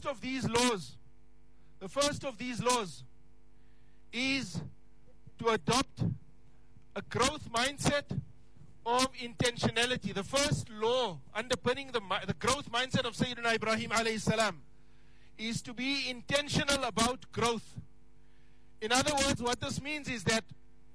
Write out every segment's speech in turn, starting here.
first of these laws is to adopt a growth mindset of intentionality. The first law underpinning the growth mindset of Sayyidina Ibrahim alayhi salam is to be intentional about growth. In other words, what this means is that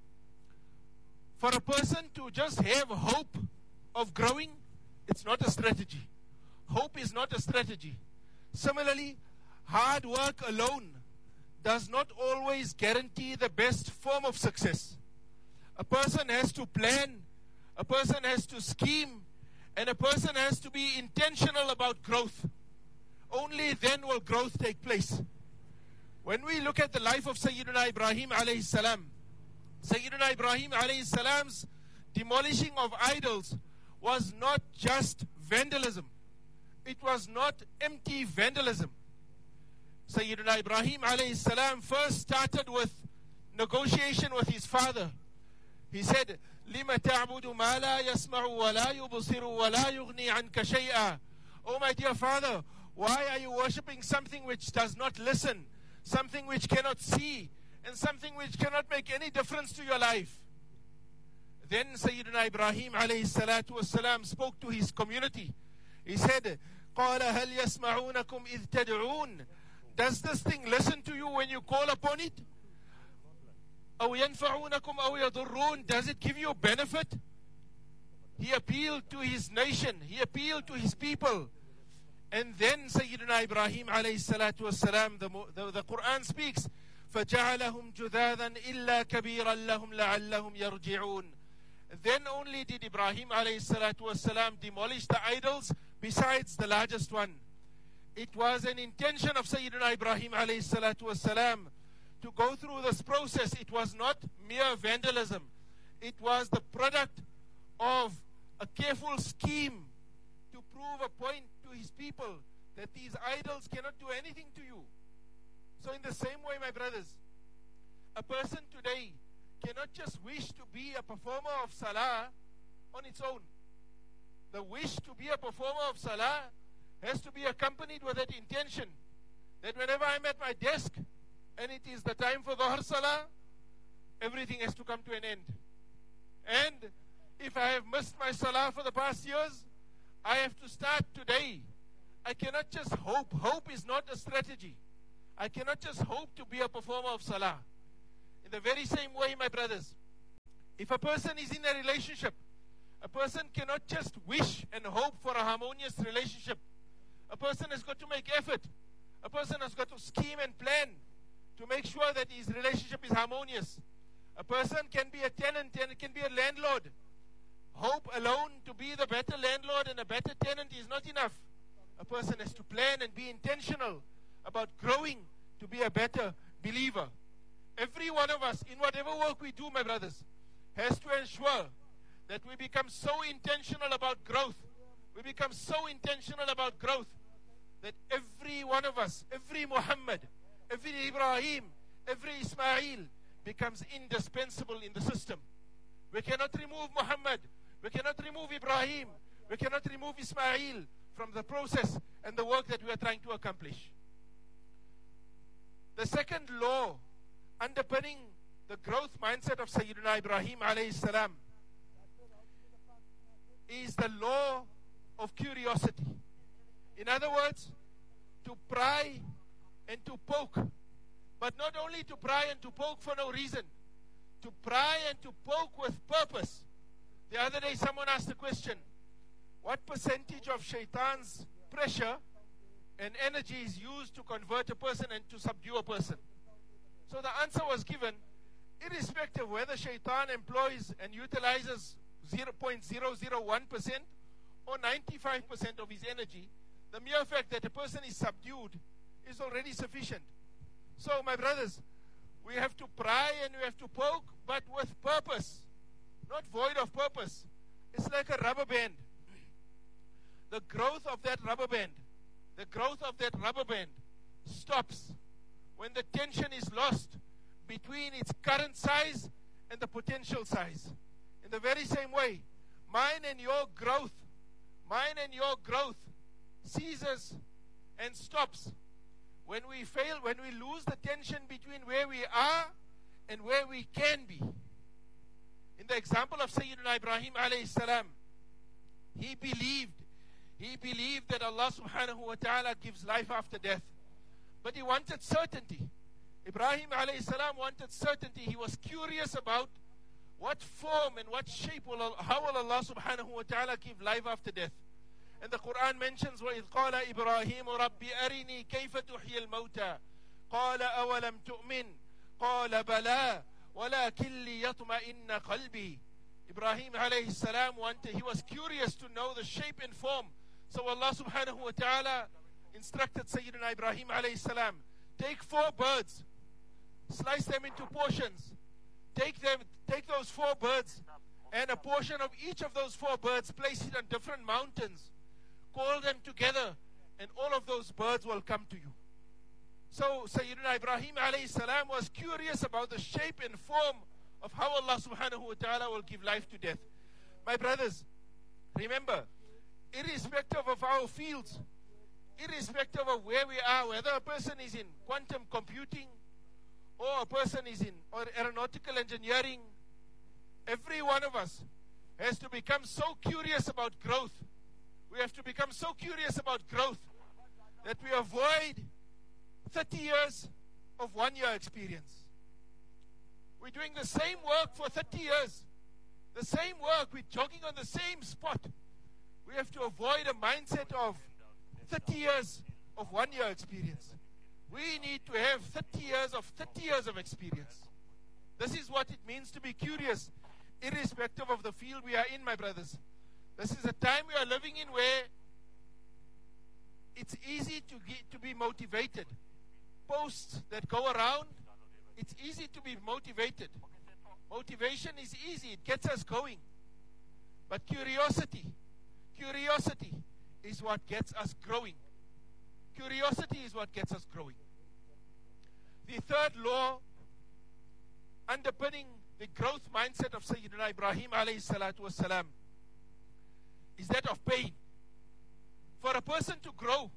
for a person to just have hope of growing, it's not a strategy. Hope is not a strategy. Similarly, hard work alone does not always guarantee the best form of success. A person has to plan, a person has to scheme, and a person has to be intentional about growth. Only then will growth take place. When we look at the life of Sayyidina Ibrahim alayhi salam, Sayyidina Ibrahim alayhi salam's demolishing of idols was not just vandalism. It was not empty vandalism. Sayyidina Ibrahim alayhi salam first started with negotiation with his father. He said, لِمَ تَعْبُدُ مَا لَا يَسْمَعُ وَلَا يُبْصِرُ وَلَا يُغْنِي عَنْكَ شَيْئًا. Oh my dear father, why are you worshipping something which does not listen, something which cannot see, and something which cannot make any difference to your life? Then Sayyidina Ibrahim alayhi salatu wasalam spoke to his community. He said, قَالَ هَلْ يَسْمَعُونَكُمْ إِذْ تَدْعُونَ. Does this thing listen to you when you call upon it? أَوْ يَنْفَعُونَكُمْ أَوْ يَضُرُّونَ. Does it give you a benefit? He appealed to his nation. He appealed to his people. And then Sayyidina Ibrahim alayhi salatu wasalam, the Quran speaks, فَجَعَلَهُمْ جُذَاذًا إِلَّا كَبِيرًا لَهُمْ لَعَلَّهُمْ يَرْجِعُونَ. Then only did Ibrahim alayhi salatu wasalam demolish the idols besides the largest one. It was an intention of Sayyidina Ibrahim alayhi salatu wasalam to go through this process. It was not mere vandalism. It was the product of a careful scheme to prove a point to his people that these idols cannot do anything to you. So in the same way, my brothers, a person today cannot just wish to be a performer of salah on its own. The wish to be a performer of salah has to be accompanied with that intention that whenever I'm at my desk and it is the time for Dhuhr salah, everything has to come to an end. And if I have missed my salah for the past years, I have to start today. I cannot just hope. Hope is not a strategy. I cannot just hope to be a performer of salah. In the very same way, my brothers, if a person is in a relationship, a person cannot just wish and hope for a harmonious relationship. A person has got to make effort. A person has got to scheme and plan to make sure that his relationship is harmonious. A person can be a tenant and can be a landlord. Hope alone to be the better landlord and a better tenant is not enough. A person has to plan and be intentional about growing to be a better believer. Every one of us, in whatever work we do, my brothers, has to ensure that we become so intentional about growth. We become so intentional about growth that every one of us, every Muhammad, every Ibrahim, every Ismail becomes indispensable in the system. We cannot remove Muhammad. We cannot remove Ibrahim. We cannot remove Ismail from the process and the work that we are trying to accomplish. The second law underpinning the growth mindset of Sayyidina Ibrahim alayhi salam is the law of curiosity. In other words, to pry and to poke. But not only to pry and to poke for no reason. To pry and to poke with purpose. The other day someone asked the question, what percentage of shaitan's pressure and energy is used to convert a person and to subdue a person? So the answer was given, irrespective whether shaitan employs and utilizes 0.001% or 95% of his energy, the mere fact that a person is subdued is already sufficient. So my brothers, we have to pry and we have to poke, but with purpose, not void of purpose. It's like a rubber band. The growth of that rubber band, stops when the tension is lost between its current size and the potential size. In the very same way, mine and your growth ceases and stops when we fail, when we lose the tension between where we are and where we can be. In the example of Sayyidina Ibrahim alayhi salam, he believed that Allah subhanahu wa ta'ala gives life after death. But he wanted certainty. Ibrahim alayhi salam wanted certainty. He was curious about what form and what shape how will Allah subhanahu wa ta'ala give life after death. And the Quran mentions, وَإِذْ قَالَ إِبْرَاهِيمُ رَبِّ أَرِنِي كَيْفَ تُحْيِي الْمَوْتَى قَالَ أَوَلَمْ تُؤْمِنْ قَالَ بَلَى وَلَكِنْ لِيَطْمَئِنَّ قَلْبِي. Ibrahim alayhi salam he was curious to know the shape and form. So Allah subhanahu wa ta'ala instructed Sayyidina Ibrahim alayhi salam, take 4 birds, slice them into portions, take those 4 birds, and a portion of each of those 4 birds, place it on different mountains, call them together, and all of those birds will come to you. So Sayyidina Ibrahim alayhi salam was curious about the shape and form of how Allah subhanahu wa ta'ala will give life to death. My brothers, remember, irrespective of our fields, irrespective of where we are, whether a person is in quantum computing or a person is in aeronautical engineering, every one of us has to become so curious about growth. We have to become so curious about growth that we avoid 30 years of 1 year experience. We're doing the same work for 30 years. The same work, we're jogging on the same spot. We have to avoid a mindset of 30 years of 1 year experience. We need to have 30 years of experience. This is what it means to be curious, irrespective of the field we are in, my brothers. This is a time we are living in where it's easy to be motivated. Posts that go around, it's easy to be motivated. Motivation is easy, it gets us going. But curiosity is what gets us growing. Curiosity is what gets us growing. The third law underpinning the growth mindset of Sayyidina Ibrahim alayhi salatu wasalam is that of pain. For a person to grow,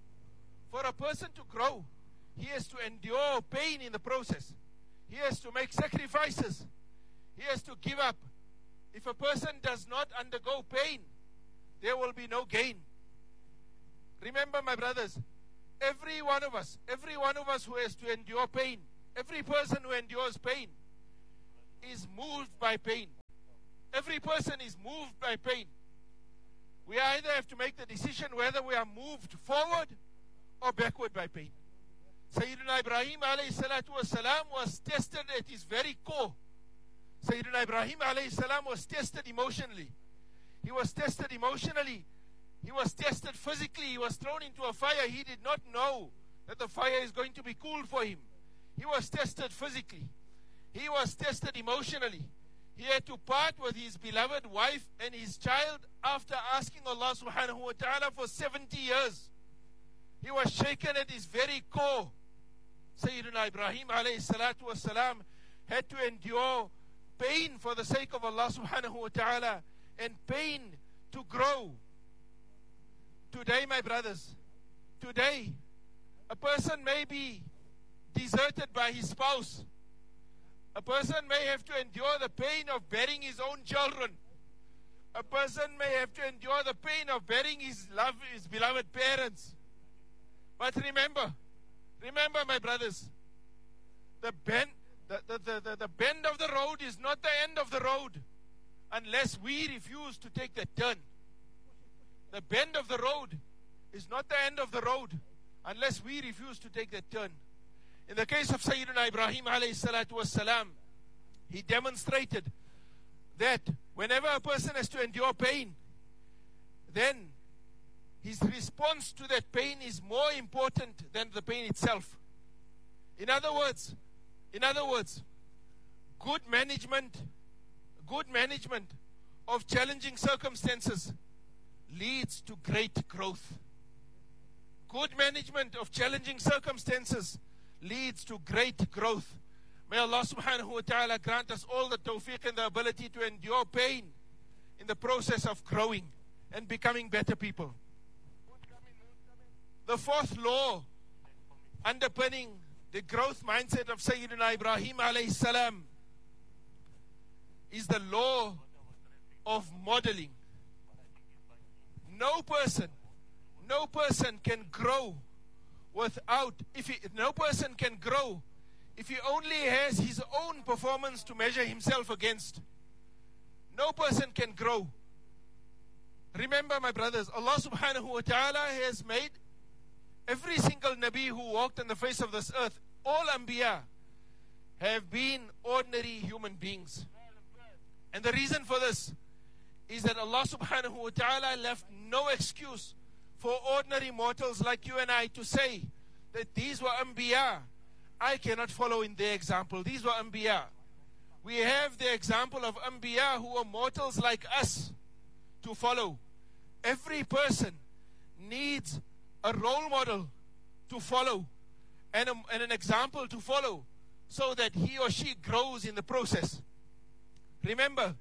he has to endure pain in the process. He has to make sacrifices. He has to give up. If a person does not undergo pain, there will be no gain. Remember, my brothers, every one of us who has to endure pain, every person who endures pain is moved by pain. Every person is moved by pain. We either have to make the decision whether we are moved forward or backward by pain. Sayyidina Ibrahim alayhi salatu wasalam was tested at his very core. Sayyidina Ibrahim alayhi salam was tested emotionally. He was tested emotionally. He was tested physically. He was thrown into a fire. He did not know that the fire is going to be cool for him. He was tested physically. He was tested emotionally. He had to part with his beloved wife and his child after asking Allah subhanahu wa ta'ala for 70 years. He was shaken at his very core. Sayyidina Ibrahim alayhi salatu wasalam had to endure pain for the sake of Allah subhanahu wa ta'ala and pain to grow. Today, my brothers, today, a person may be deserted by his spouse. A person may have to endure the pain of bearing his own children. A person may have to endure the pain of bearing his beloved parents. But remember, my brothers, the bend of the road is not the end of the road unless we refuse to take that turn. The bend of the road is not the end of the road unless we refuse to take that turn. In the case of Sayyidina Ibrahim alayhi salatu wasalam, he demonstrated that whenever a person has to endure pain, then his response to that pain is more important than the pain itself. In other words, good management of challenging circumstances leads to great growth. Good management of challenging circumstances leads to great growth. May Allah subhanahu wa ta'ala grant us all the tawfiq and the ability to endure pain in the process of growing and becoming better people. The fourth law underpinning the growth mindset of Sayyidina Ibrahim alayhi salam is the law of modeling. No person can grow no person can grow if he only has his own performance to measure himself against. No person can grow. Remember, my brothers, Allah subhanahu wa ta'ala has made every single Nabi who walked on the face of this earth, all Anbiya, have been ordinary human beings. And the reason for this is that Allah subhanahu wa ta'ala left no excuse for ordinary mortals like you and I to say that these were Anbiya. I cannot follow in their example. These were Anbiya. We have the example of Anbiya who were mortals like us to follow. Every person needs a role model to follow and an example to follow so that he or she grows in the process. Remember,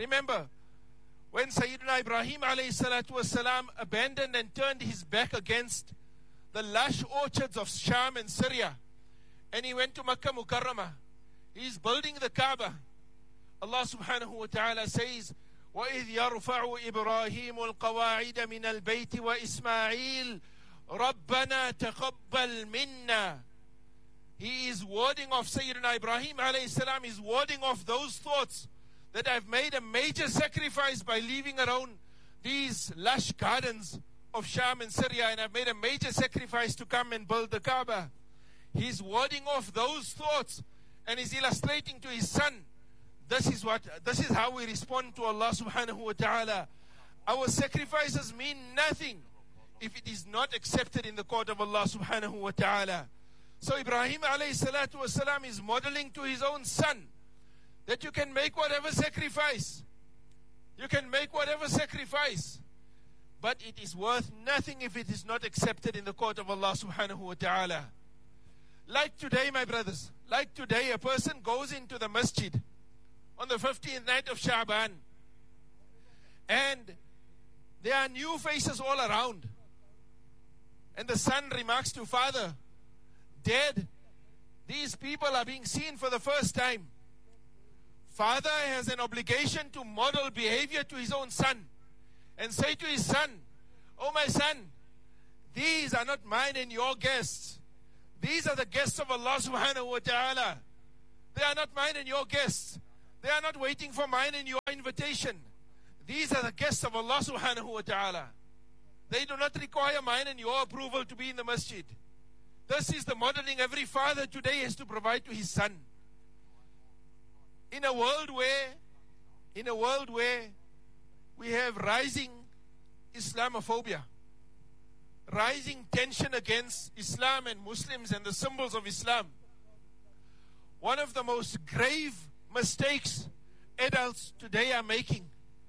when Sayyidina Ibrahim alayhi salatu wasalam abandoned and turned his back against the lush orchards of Sham and Syria, and he went to Makkah Mukarramah, he's building the Kaaba. Allah subhanahu wa ta'ala says, وَإِذْ يَرْفَعُ إِبْرَاهِيمُ الْقَوَاعِدَ مِنَ الْبَيْتِ وَإِسْمَاعِيلُ رَبَّنَا تَقَبَّلْ مِنَّا. He is warding off, Sayyidina Ibrahim alayhi salam is warding off those thoughts that I've made a major sacrifice by leaving around these lush gardens of Sham and Syria, and I've made a major sacrifice to come and build the Kaaba. He's warding off those thoughts and is illustrating to his son. This is how we respond to Allah subhanahu wa ta'ala. Our sacrifices mean nothing if it is not accepted in the court of Allah subhanahu wa ta'ala. So Ibrahim alayhi salatu wasalam is modeling to his own son that you can make whatever sacrifice. You can make whatever sacrifice. But it is worth nothing if it is not accepted in the court of Allah subhanahu wa ta'ala. Like today, my brothers, like today, a person goes into the masjid on the 15th night of Sha'ban, and there are new faces all around. And the son remarks to father, Dad, these people are being seen for the first time. Father has an obligation to model behavior to his own son and say to his son, oh my son, these are not mine and your guests. These are the guests of Allah subhanahu wa ta'ala. They are not mine and your guests. They are not waiting for mine and your invitation. These are the guests of Allah subhanahu wa ta'ala. They do not require mine and your approval to be in the masjid. This is the modeling every father today has to provide to his son. In a world where we have rising Islamophobia, rising tension against Islam and Muslims and the symbols of Islam, one of the most grave mistakes adults today are making,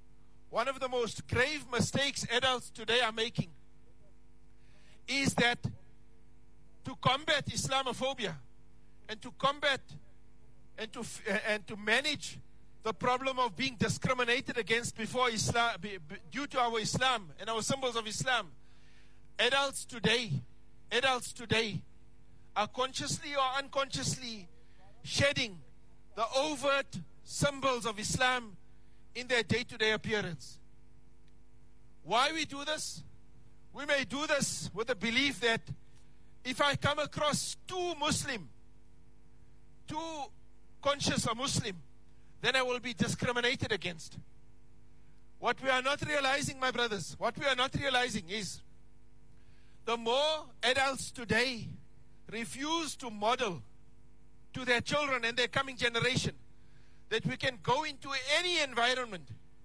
is that to combat Islamophobia and to combat and to manage the problem of being discriminated against before Islam, due to our Islam and our symbols of Islam, adults today are consciously or unconsciously shedding the overt symbols of Islam in their day-to-day appearance. Why we do this? We may do this with the belief that if I come across too conscious a Muslim, then I will be discriminated against. What we are not realizing, my brothers, is the more adults today refuse to model to their children and their coming generation that we can go into any environment,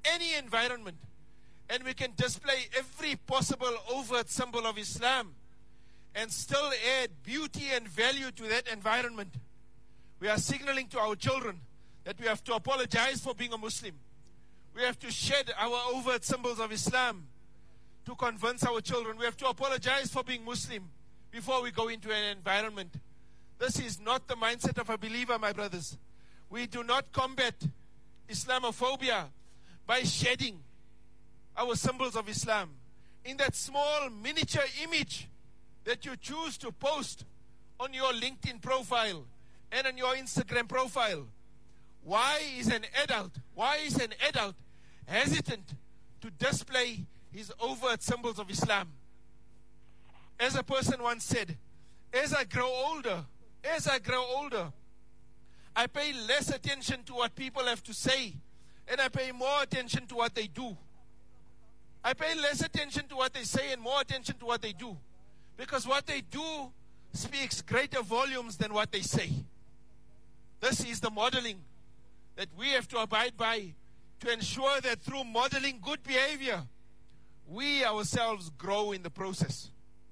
and we can display every possible overt symbol of Islam and still add beauty and value to that environment. We are signaling to our children that we have to apologize for being a Muslim. We have to shed our overt symbols of Islam to convince our children. We have to apologize for being Muslim before we go into an environment. This is not the mindset of a believer, my brothers. We do not combat Islamophobia by shedding our symbols of Islam. In that small miniature image that you choose to post on your LinkedIn profile and on your Instagram profile? Why is an adult hesitant to display his overt symbols of Islam? As a person once said, as I grow older, I pay less attention to what people have to say, and I pay more attention to what they do. I pay less attention to what they say and more attention to what they do. Because what they do speaks greater volumes than what they say. This is the modeling that we have to abide by to ensure that through modeling good behavior, we ourselves grow in the process.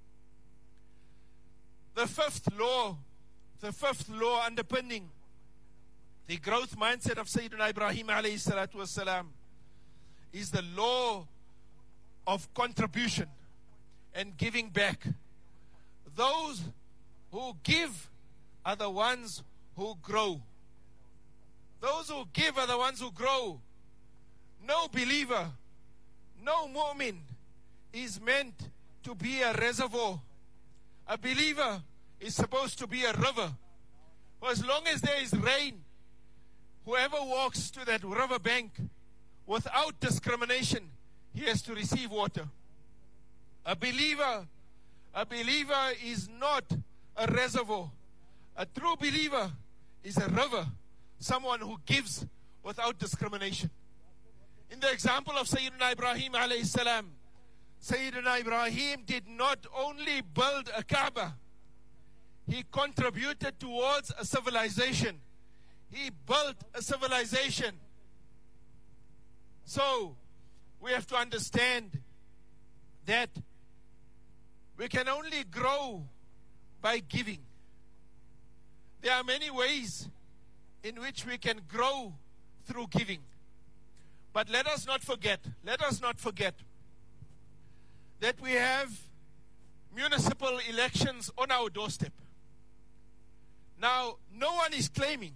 The fifth law underpinning the growth mindset of Sayyidina Ibrahim alayhi salatu wasalam is the law of contribution and giving back. Those who give are the ones who grow. Those who give are the ones who grow. No believer, no mu'min is meant to be a reservoir. A believer is supposed to be a river. For as long as there is rain, whoever walks to that river bank without discrimination, he has to receive water. A believer is not a reservoir. A true believer is a river, someone who gives without discrimination. In the example of Sayyidina Ibrahim alayhi salam, Sayyidina Ibrahim did not only build a Kaaba, he contributed towards a civilization. He built a civilization. So, we have to understand that we can only grow by giving. There are many ways in which we can grow through giving. But let us not forget that we have municipal elections on our doorstep. Now, no one is claiming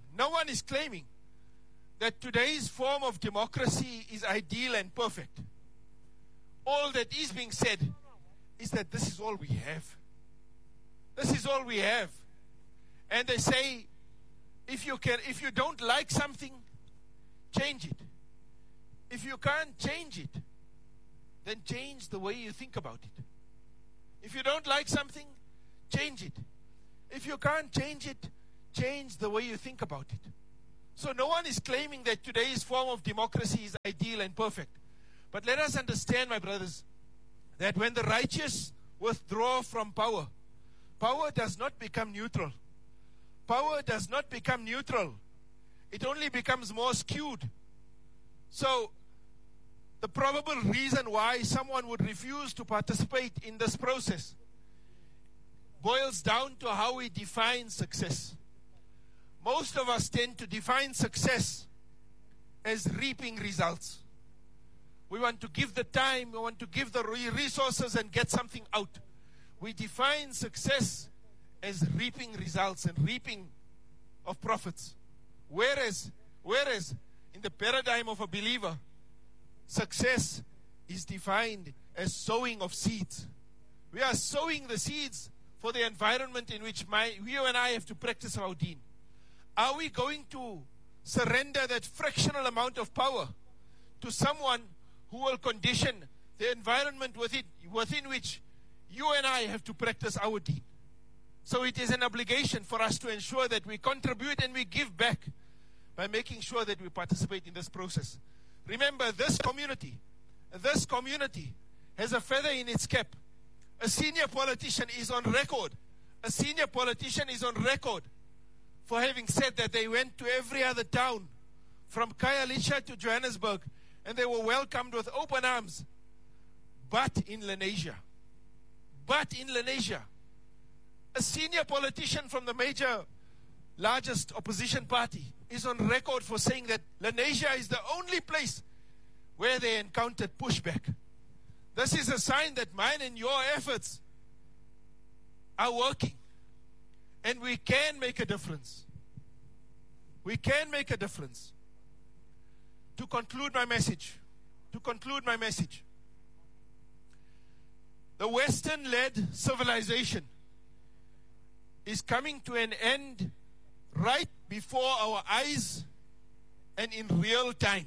that today's form of democracy is ideal and perfect. All that is being said is that this is all we have. This is all we have. And they say, if you don't like something, change it. If you can't change it, then change the way you think about it. If you don't like something, change it. If you can't change it, change the way you think about it. So no one is claiming that today's form of democracy is ideal and perfect. But let us understand, my brothers, that when the righteous withdraw from power, power does not become neutral. Power does not become neutral. It only becomes more skewed. So, the probable reason why someone would refuse to participate in this process boils down to how we define success. Most of us tend to define success as reaping results. We want to give the time, we want to give the resources and get something out. We define success as reaping results and reaping of profits. Whereas in the paradigm of a believer, success is defined as sowing of seeds. We are sowing the seeds for the environment in which you and I have to practice our deen. Are we going to surrender that fractional amount of power to someone who will condition the environment within which you and I have to practice our deen? So it is an obligation for us to ensure that we contribute and we give back by making sure that we participate in this process. Remember, this community has a feather in its cap. A senior politician is on record for having said that they went to every other town from Khayelitsha to Johannesburg and they were welcomed with open arms. But in Lenasia, a senior politician from the largest opposition party is on record for saying that Lenasia is the only place where they encountered pushback. This is a sign that mine and your efforts are working. And we can make a difference. We can make a difference. To conclude my message, the Western-led civilization is coming to an end right before our eyes and in real time.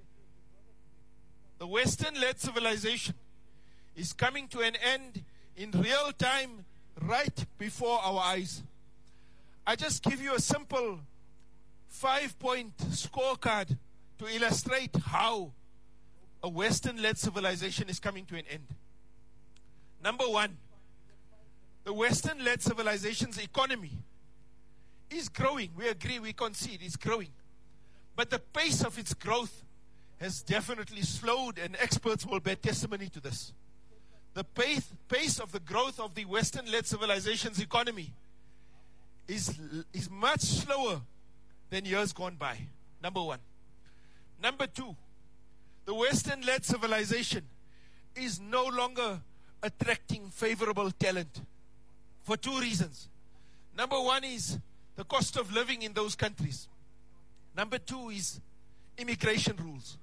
The Western-led civilization is coming to an end in real time right before our eyes. I just give you a simple 5-point scorecard to illustrate how a Western-led civilization is coming to an end. Number one, the Western-led civilization's economy is growing. We agree, we concede, it's growing. But the pace of its growth has definitely slowed, and experts will bear testimony to this. The pace of the growth of the Western-led civilization's economy is much slower than years gone by. Number one. Number two, the Western-led civilization is no longer attracting favorable talent for two reasons. Number one is the cost of living in those countries. Number two is immigration rules.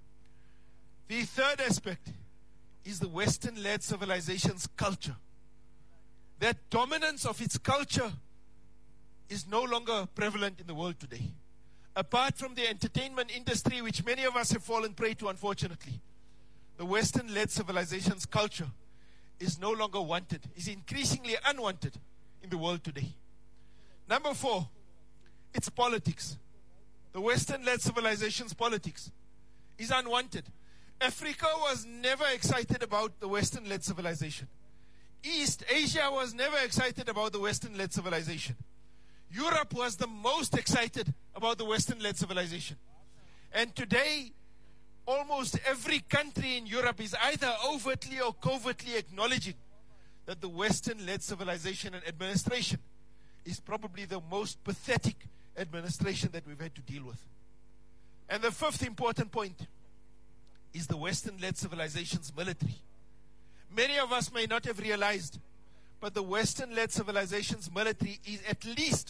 The third aspect is the Western-led civilization's culture. That dominance of its culture is no longer prevalent in the world today. Apart from the entertainment industry, which many of us have fallen prey to, unfortunately, the Western-led civilization's culture is no longer wanted, is increasingly unwanted in the world today. Number four, it's politics. The Western-led civilization's politics is unwanted. Africa was never excited about the Western-led civilization. East Asia was never excited about the Western-led civilization. Europe was the most excited about the Western-led civilization. And today, almost every country in Europe is either overtly or covertly acknowledging that the Western-led civilization and administration is probably the most pathetic administration that we've had to deal with. And the fifth important point is the Western-led civilization's military. Many of us may not have realized, but the Western-led civilization's military is at least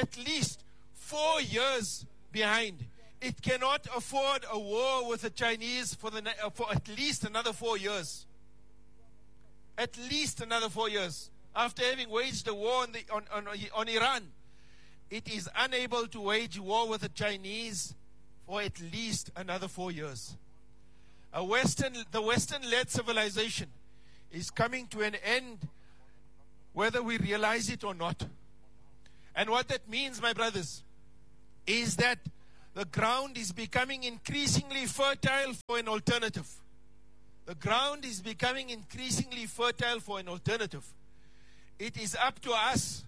4 years behind. It cannot afford a war with the Chinese for at least another 4 years. At least another 4 years. After having waged a war on Iran, it is unable to wage war with the Chinese for at least another 4 years. The Western-led civilization is coming to an end, whether we realize it or not. And what that means, my brothers, is that the ground is becoming increasingly fertile for an alternative. The ground is becoming increasingly fertile for an alternative. It is up to us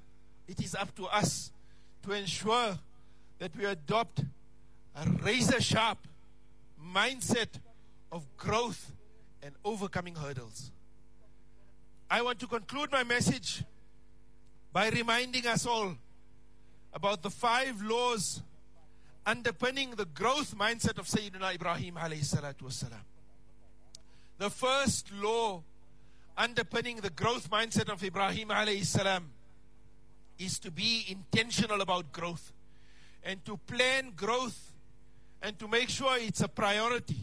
to ensure that we adopt a razor-sharp mindset of growth and overcoming hurdles. I want to conclude my message by reminding us all about the 5 laws underpinning the growth mindset of Sayyidina Ibrahim alayhi salatu wasalam. The first law underpinning the growth mindset of Ibrahim alayhi salam is to be intentional about growth and to plan growth and to make sure it's a priority.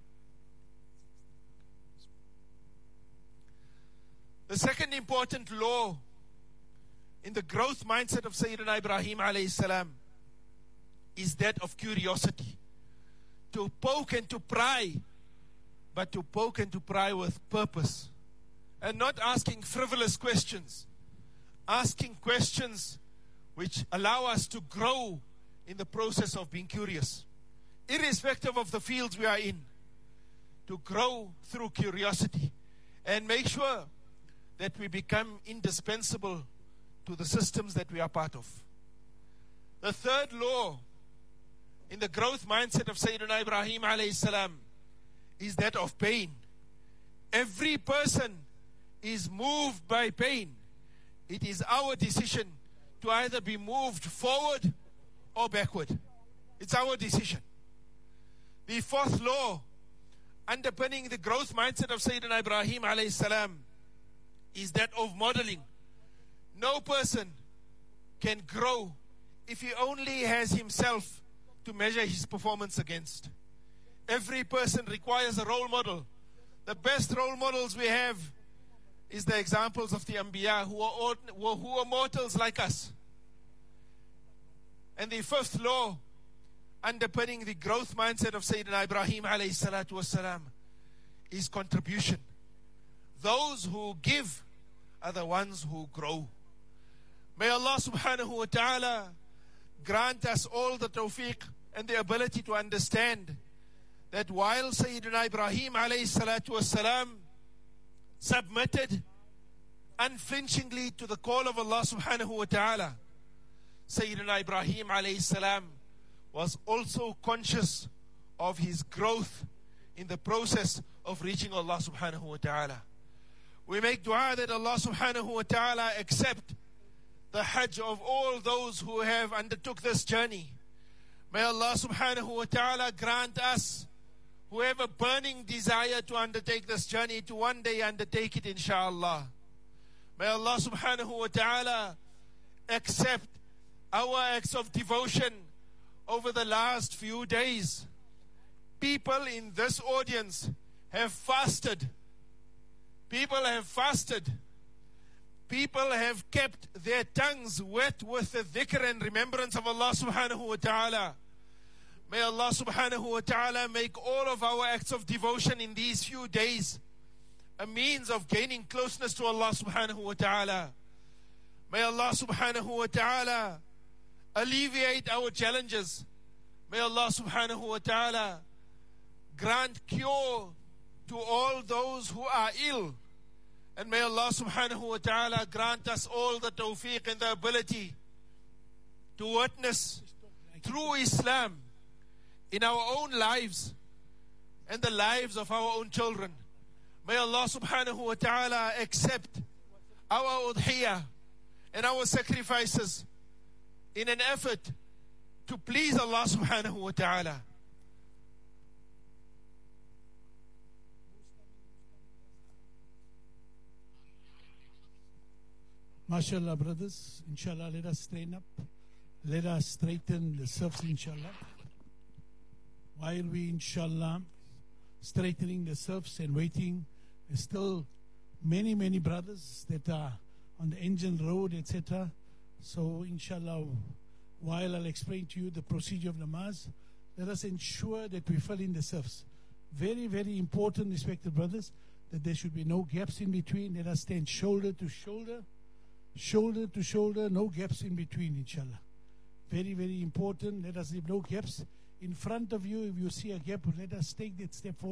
The second important law in the growth mindset of Sayyidina Ibrahim alayhi salam is that of curiosity. To poke and to pry, but to poke and to pry with purpose. And not asking frivolous questions. Asking questions which allow us to grow in the process of being curious. Irrespective of the fields we are in. To grow through curiosity. And make sure that we become indispensable to the systems that we are part of. The third law in the growth mindset of Sayyidina Ibrahim alayhi salam is that of pain. Every person is moved by pain. It is our decision to either be moved forward or backward. It's our decision. The fourth law underpinning the growth mindset of Sayyidina Ibrahim alayhi salam is that of modeling. No person can grow if he only has himself to measure his performance against. Every person requires a role model. The best role models we have is the examples of the Anbiya who are mortals like us. And the fifth law underpinning the growth mindset of Sayyidina Ibrahim alayhi salatu wasalam is contribution. Those who give are the ones who grow. May Allah subhanahu wa ta'ala grant us all the tawfiq and the ability to understand that while Sayyidina Ibrahim alayhi salatu wasalam submitted unflinchingly to the call of Allah subhanahu wa ta'ala, Sayyidina Ibrahim alayhi salam was also conscious of his growth in the process of reaching Allah subhanahu wa ta'ala. We make dua that Allah subhanahu wa ta'ala accept the hajj of all those who have undertook this journey. May Allah subhanahu wa ta'ala grant us who have a burning desire to undertake this journey to one day undertake it, inshallah. May Allah subhanahu wa ta'ala accept our acts of devotion over the last few days. People in this audience have fasted. People have fasted. People have kept their tongues wet with the dhikr and remembrance of Allah subhanahu wa ta'ala. May Allah subhanahu wa ta'ala make all of our acts of devotion in these few days a means of gaining closeness to Allah subhanahu wa ta'ala. May Allah subhanahu wa ta'ala alleviate our challenges. May Allah subhanahu wa ta'ala grant cure to all those who are ill. And may Allah subhanahu wa ta'ala grant us all the tawfiq and the ability to witness through Islam in our own lives and the lives of our own children. May Allah subhanahu wa ta'ala accept our udhiyah and our sacrifices in an effort to please Allah subhanahu wa ta'ala. MashaAllah, brothers, inshallah, let us straighten up. Let us straighten the serfs, inshallah. While we, inshallah, straightening the serfs and waiting, there's still many, many brothers that are on the engine road, etc. So, inshallah, while I'll explain to you the procedure of namaz, let us ensure that we fill in the serfs. Very, very important, respected brothers, that there should be no gaps in between. Let us stand shoulder to shoulder. Shoulder to shoulder, no gaps in between, inshallah. Very, very important. Let us leave no gaps. In front of you, if you see a gap, let us take that step forward.